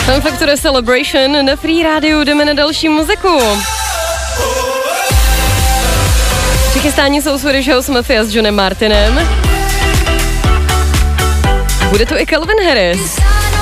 Fun Factor Celebration na Free Rádiu, jdeme na další muziku. Přichystáni jsou Swedish House Mafia s Johnem Martinem. Bude tu i Calvin Harris.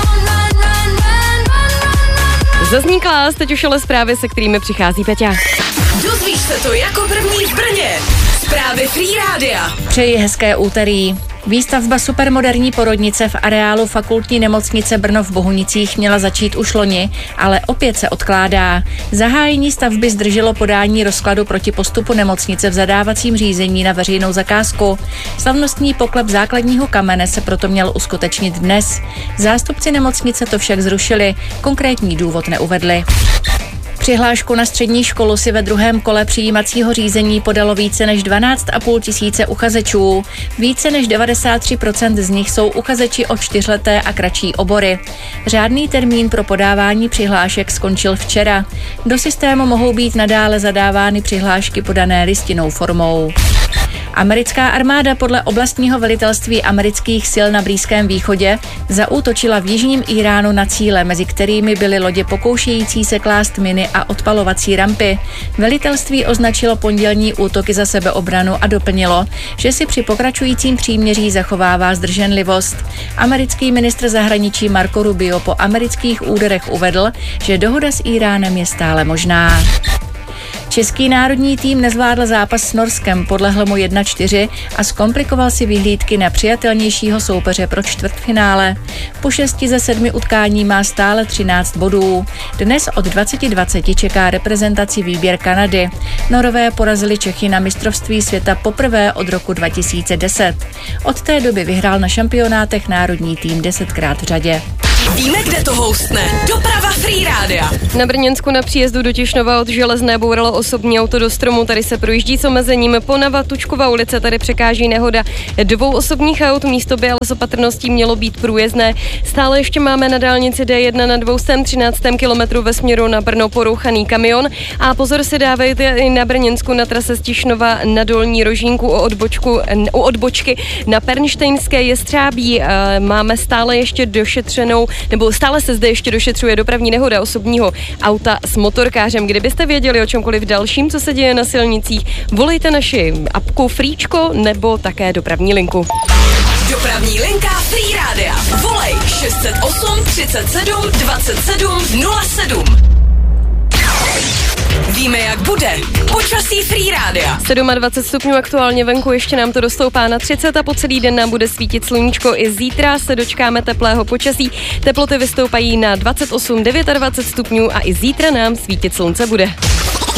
Zazní Klás, teď už ale zprávy, se kterými přichází Peťa. Dozvíš se to jako první v Brně. Zprávy Free Rádia. Přeji hezké úterý. Výstavba supermoderní porodnice v areálu Fakultní nemocnice Brno v Bohunicích měla začít už loni, ale opět se odkládá. Zahájení stavby zdrželo podání rozkladu proti postupu nemocnice v zadávacím řízení na veřejnou zakázku. Slavnostní poklep základního kamene se proto měl uskutečnit dnes. Zástupci nemocnice to však zrušili, konkrétní důvod neuvedli. Přihlášku na střední školu si ve druhém kole přijímacího řízení podalo více než 12,5 tisíce uchazečů. Více než 93% z nich jsou uchazeči o 4leté a kratší obory. Řádný termín pro podávání přihlášek skončil včera. Do systému mohou být nadále zadávány přihlášky podané listinnou formou. Americká armáda podle oblastního velitelství amerických sil na Blízkém východě zaútočila v jižním Íránu na cíle, mezi kterými byly lodě pokoušející se klást miny a odpalovací rampy. Velitelství označilo pondělní útoky za sebeobranu a doplnilo, že si při pokračujícím příměří zachovává zdrženlivost. Americký ministr zahraničí Marco Rubio po amerických úderech uvedl, že dohoda s Íránem je stále možná. Český národní tým nezvládl zápas s Norskem, podlehl mu 1-4 a zkomplikoval si vyhlídky na přijatelnějšího soupeře pro čtvrtfinále. Po 6 ze 7 utkání má stále 13 bodů. Dnes od 20:20 čeká reprezentaci výběr Kanady. Norové porazili Čechy na mistrovství světa poprvé od roku 2010. Od té doby vyhrál na šampionátech národní tým 10krát v řadě. Víme, kde to houstne. Doprava Free Rádia. Na Brněnsku na příjezdu do Tišnova od Železné bouralo osobní auto do stromu, tady se projíždí s omezením. Ponava Tučkova ulice, tady překáží nehoda 2 osobních aut, místo by ale s opatrností mělo být průjezdné. Stále ještě máme na dálnici D1 na 213. kilometru ve směru na Brno porouchaný kamion a pozor si dávejte i na Brněnsku na trase z Tišnova na Dolní Rožínku u odbočky na Pernštejnské Jestřábí. Máme stále ještě došetřenou, nebo stále se zde ještě došetřuje dopravní nehoda osobního auta s motorkářem. Kdybyste věděli o čemkoliv dalším, co se děje na silnicích, volejte naši apku Fríčko nebo také dopravní linku. Dopravní linka Free Rádia. Volej 608 37 27 07. Víme, jak bude. Počasí Free Rádia. 27 stupňů aktuálně venku, ještě nám to dostoupá na 30 a po celý den nám bude svítit sluníčko. I zítra se dočkáme teplého počasí. Teploty vystoupají na 28, 29 stupňů a i zítra nám svítit slunce bude.